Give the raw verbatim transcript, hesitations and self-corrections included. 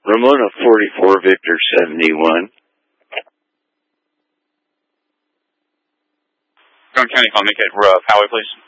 Ramona forty-four, Victor seventy-one. Grand County, call me, Kate. Rough. Highway, please.